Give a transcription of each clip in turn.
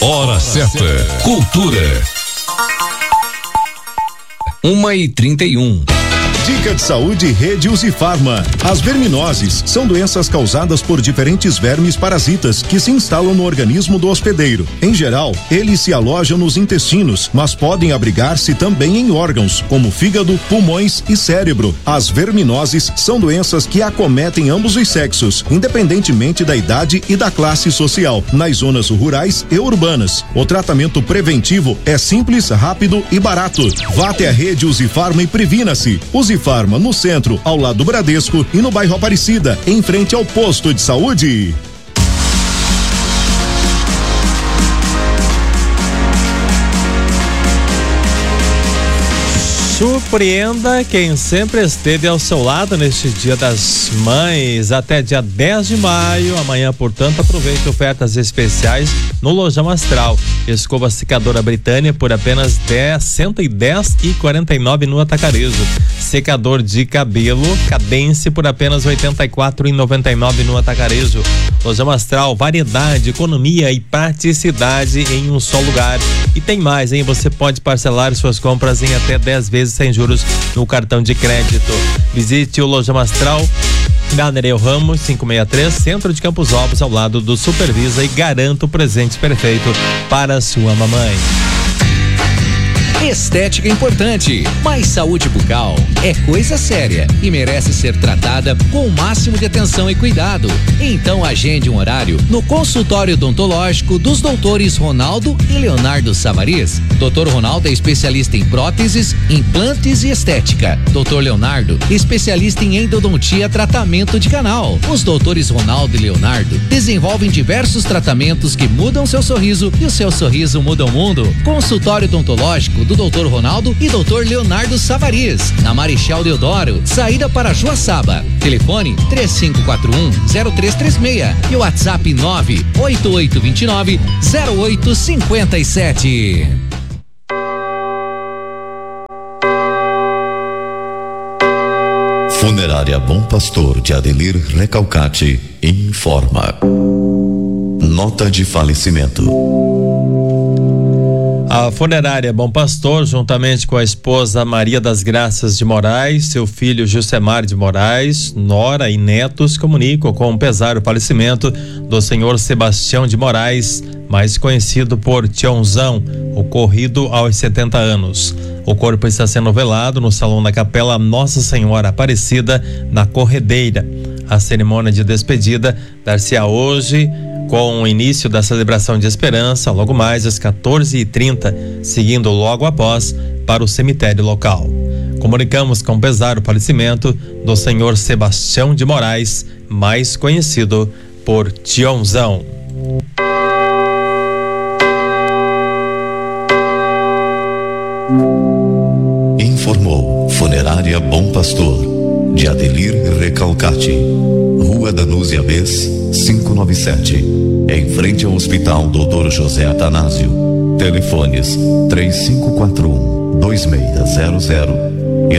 Hora certa. Cultura. 1h31. Dica de saúde Rede Usifarma. As verminoses são doenças causadas por diferentes vermes parasitas que se instalam no organismo do hospedeiro. Em geral, eles se alojam nos intestinos, mas podem abrigar-se também em órgãos, como fígado, pulmões e cérebro. As verminoses são doenças que acometem ambos os sexos, independentemente da idade e da classe social, nas zonas rurais e urbanas. O tratamento preventivo é simples, rápido e barato. Vá até a Rede Usifarma e previna-se. Usifarma no centro, ao lado do Bradesco, e no bairro Aparecida, em frente ao posto de saúde. Surpreenda quem sempre esteve ao seu lado neste Dia das Mães, até dia 10 de maio. Amanhã, portanto, aproveite ofertas especiais no Lojão Astral. Escova secadora Britânia por apenas R$110,49 no Atacarejo. Secador de cabelo Cadence por apenas R$84,99 no Atacarejo. Lojão Astral, variedade, economia e praticidade em um só lugar. E tem mais, hein? Você pode parcelar suas compras em até 10 vezes sem juros no cartão de crédito. Visite o Lojão Astral na Nereu Ramos 563, centro de Campos Novos, ao lado do Supervisa, e garanta o presente perfeito para a sua mamãe. Estética importante, mas saúde bucal é coisa séria e merece ser tratada com o máximo de atenção e cuidado. Então agende um horário no consultório odontológico dos doutores Ronaldo e Leonardo Savariz. Doutor Ronaldo é especialista em próteses, implantes e estética. Doutor Leonardo, especialista em endodontia, tratamento de canal. Os doutores Ronaldo e Leonardo desenvolvem diversos tratamentos que mudam seu sorriso e o seu sorriso muda o mundo. Consultório odontológico do Dr. Ronaldo e Dr. Leonardo Savariz, na Marechal Deodoro, saída para Joaçaba. Telefone 3541-0336 e o WhatsApp 98829-0857. Funerária Bom Pastor de Adelir Recalcati informa. Nota de falecimento. A funerária Bom Pastor, juntamente com a esposa Maria das Graças de Moraes, seu filho Jusemar de Moraes, nora e netos, comunicam com pesar o falecimento do senhor Sebastião de Moraes, mais conhecido por Tiãozão, ocorrido aos 70 anos. O corpo está sendo velado no salão da Capela Nossa Senhora Aparecida, na Corredeira. A cerimônia de despedida dar-se-á hoje, com o início da celebração de esperança, logo mais às 14h30, seguindo logo após para o cemitério local. Comunicamos com pesar o falecimento do senhor Sebastião de Moraes, mais conhecido por Tiãozão. Informou Funerária Bom Pastor de Adelir Recalcati, Rua Danúzia Bess, 597, em frente ao Hospital Dr. José Atanásio. Telefones 3541-2600 e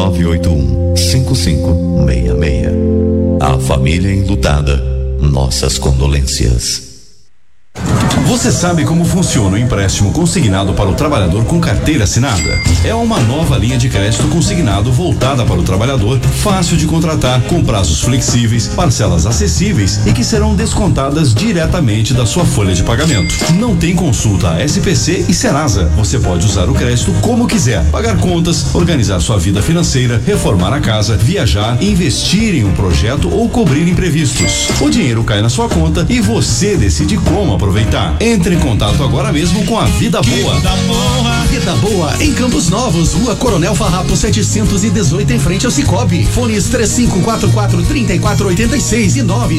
9981-5566. A família enlutada, nossas condolências. Você sabe como funciona o empréstimo consignado para o trabalhador com carteira assinada? É uma nova linha de crédito consignado voltada para o trabalhador, fácil de contratar, com prazos flexíveis, parcelas acessíveis e que serão descontadas diretamente da sua folha de pagamento. Não tem consulta a SPC e Serasa. Você pode usar o crédito como quiser, pagar contas, organizar sua vida financeira, reformar a casa, viajar, investir em um projeto ou cobrir imprevistos. O dinheiro cai na sua conta e você decide como aproveitar. Entre em contato agora mesmo com a Vida Boa. Vida Boa em Campos Novos, Rua Coronel Farrapo 718, em frente ao Cicobi. Fones 3544-3486 e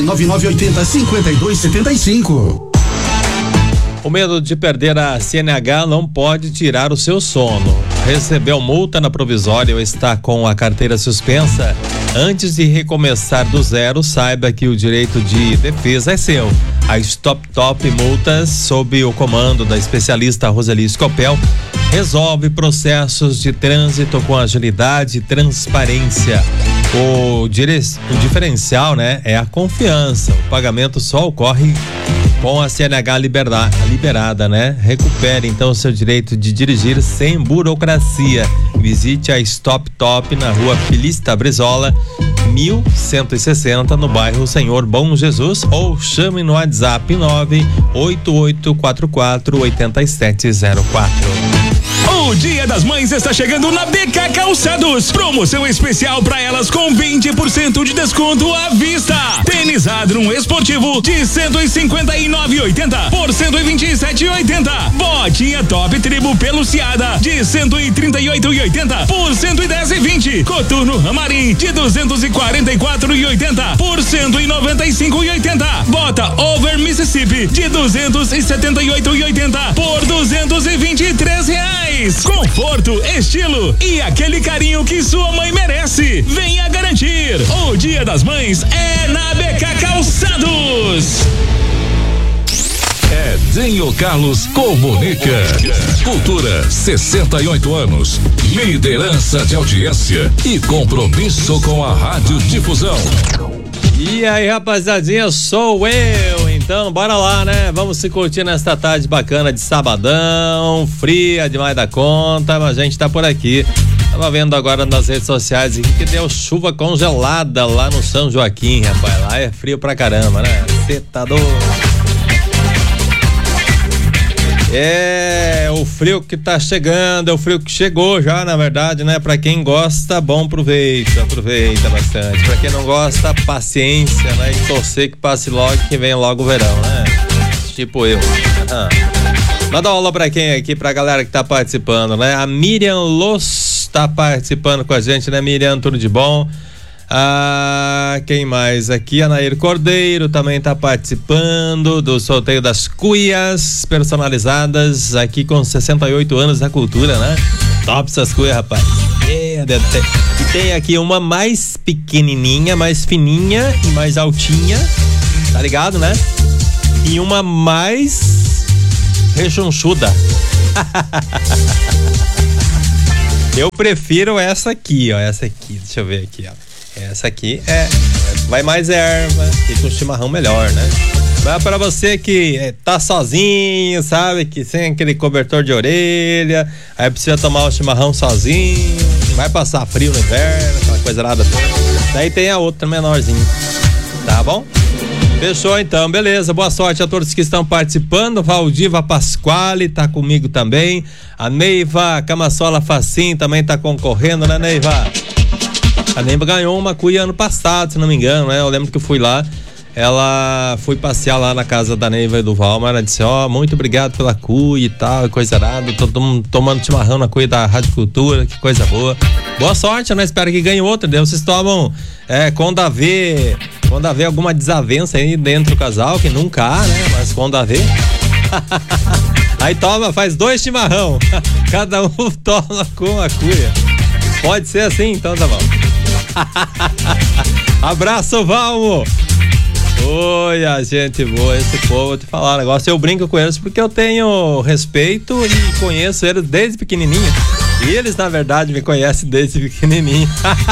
99980-5275. O medo de perder a CNH não pode tirar o seu sono. Recebeu multa na provisória ou está com a carteira suspensa? Antes de recomeçar do zero, saiba que o direito de defesa é seu. A Stop Top Multas, sob o comando da especialista Roseli Scopel, resolve processos de trânsito com agilidade e transparência. O diferencial, né, é a confiança. O pagamento só ocorre com a CNH liberada, né? Recupere então o seu direito de dirigir sem burocracia. Visite a Stop Top na rua Filista Brizola, 1160, no bairro Senhor Bom Jesus, ou chame no WhatsApp 988448704. O Dia das Mães está chegando na BK Calçados. Promoção especial para elas com 20% de desconto à vista. Tênis Adron esportivo de 159,80 por 127,80. Botinha Top Tribo peluciada de 138,80 por 110,20. Coturno Ramarim de 244,80 por 195,80. Bota Over Mississippi de 278,80 por R$223. Conforto, estilo e aquele carinho que sua mãe merece. Venha garantir. O Dia das Mães é na BK Calçados. Edinho Carlos comunica. Cultura, 68 anos. Liderança de audiência e compromisso com a radiodifusão. E aí, rapazadinha, sou eu. Então, bora lá, né? Vamos se curtir nesta tarde bacana de sabadão, fria demais da conta, mas a gente tá por aqui. Tava vendo agora nas redes sociais que deu chuva congelada lá no São Joaquim, rapaz. Lá é frio pra caramba, né? Cê tá doido. É, o frio que tá chegando, é o frio que chegou já, na verdade, né? Pra quem gosta, bom proveito, aproveita bastante. Pra quem não gosta, paciência, né? E torcer que passe logo, que venha logo o verão, né? Tipo eu. Manda uma aula pra quem aqui, pra galera que tá participando, né? A Miriam Los tá participando com a gente, né, Miriam? Tudo de bom? Quem mais aqui? A Nair Cordeiro também tá participando do sorteio das cuias personalizadas aqui com 68 anos da cultura, né? Top essas cuias, rapaz. E tem aqui uma mais pequenininha, mais fininha e mais altinha, tá ligado, né? E uma mais rechonchuda. Eu prefiro essa aqui, ó. Essa aqui, deixa eu ver aqui, ó. Essa aqui vai mais erva e com chimarrão melhor, né? Mas para você que tá sozinho, sabe? Que sem aquele cobertor de orelha, aí precisa tomar o chimarrão sozinho, vai passar frio no inverno, aquela coisa nada toda. Daí tem a outra menorzinha, tá bom? Fechou então, beleza, boa sorte a todos que estão participando. Valdiva Pasquale tá comigo também. A Neiva Camassola Facim também tá concorrendo, né, Neiva? A Neiva ganhou uma cuia ano passado, se não me engano, né? Eu lembro que eu fui lá, ela foi passear lá na casa da Neiva e do Valma, ela disse, muito obrigado pela cuia e tal, coisa arada, todo mundo tomando chimarrão na cuia da Rádio Cultura, que coisa boa. Boa sorte, né? Espero que ganhe outra, né? Vocês tomam, quando haver alguma desavença aí dentro do casal, que nunca há, né? Mas quando haver, aí toma, faz 2 chimarrão, cada um toma com a cuia. Pode ser assim, então tá bom. Abraço, Valmo. Oi, a gente boa, esse povo, vou te falar um negócio, eu brinco com eles porque eu tenho respeito e conheço eles desde pequenininho, e eles na verdade me conhecem desde pequenininho.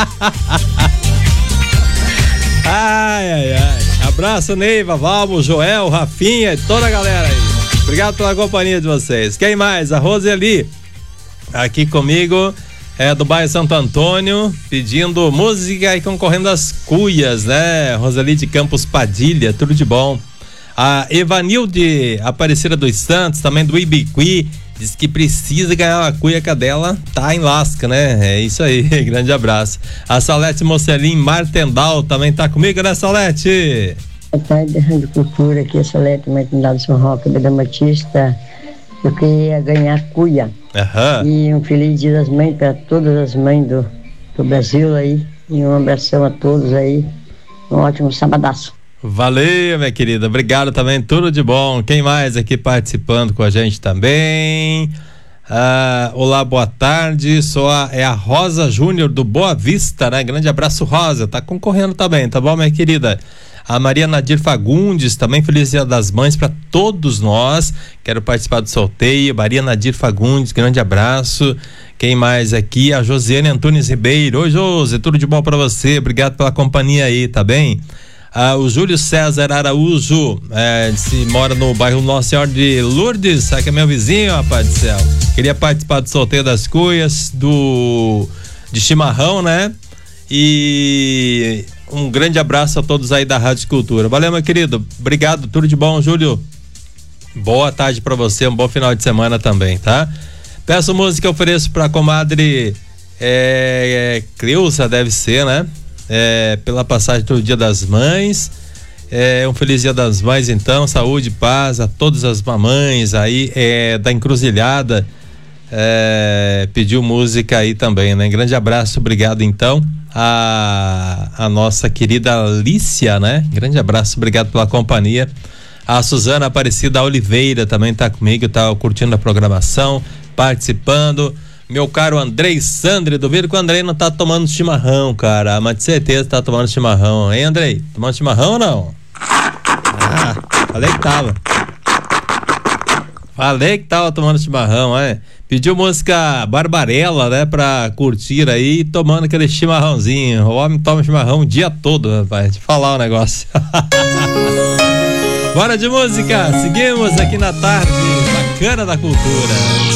Ai. Abraço, Neiva, Valmo, Joel, Rafinha e toda a galera aí, obrigado pela companhia de vocês. Quem mais? A Roseli aqui comigo, do bairro Santo Antônio, pedindo música e concorrendo às cuias, né? Roseli de Campos Padilha, tudo de bom. A Evanilde Aparecida dos Santos, também do Ibiqui, diz que precisa ganhar uma cuia, que a dela tá em lasca, né? É isso aí, grande abraço. A Salete Mocelin Martendal também tá comigo, né, Salete? Boa tarde, Rádio Cultura, aqui é a Salete Martendal de São Roque, da Batista. Eu queria ganhar cuia. E um feliz dia das mães para todas as mães do Brasil aí. E um abração a todos aí. Um ótimo sabadaço. Valeu, minha querida. Obrigado também. Tudo de bom. Quem mais aqui participando com a gente também? Olá, boa tarde. É a Rosa Júnior do Boa Vista, né? Grande abraço, Rosa. Tá concorrendo também, tá bom, minha querida? A Maria Nadir Fagundes, também feliz dia das mães para todos nós. Quero participar do sorteio. Maria Nadir Fagundes, grande abraço. Quem mais aqui? A Josiane Antunes Ribeiro. Oi, Josi, tudo de bom para você? Obrigado pela companhia aí, tá bem? O Júlio César Araújo, mora no bairro Nossa Senhora de Lourdes, sabe que é meu vizinho, rapaz do céu. Queria participar do sorteio das cuias, de chimarrão, né? E um grande abraço a todos aí da Rádio Cultura. Valeu, meu querido. Obrigado, tudo de bom, Júlio. Boa tarde pra você, um bom final de semana também, tá? Peço música, ofereço pra comadre Cleusa, deve ser, né? Pela passagem do Dia das Mães. Um feliz Dia das Mães, então. Saúde e paz a todas as mamães aí da Encruzilhada. Pediu música aí também, né? Grande abraço, obrigado então a nossa querida Alicia, né? Grande abraço, obrigado pela companhia. A Suzana Aparecida Oliveira também tá comigo, tá curtindo a programação, participando. Meu caro Andrei Sandri, duvido que o Andrei não tá tomando chimarrão, cara, mas de certeza tá tomando chimarrão, hein, Andrei? Tomando chimarrão ou não? Falei que tava tomando chimarrão, Pediu música Barbarella, né, pra curtir aí, tomando aquele chimarrãozinho. O homem toma chimarrão o dia todo, rapaz, deixa eu falar um negócio. Bora de música, seguimos aqui na tarde bacana da cultura.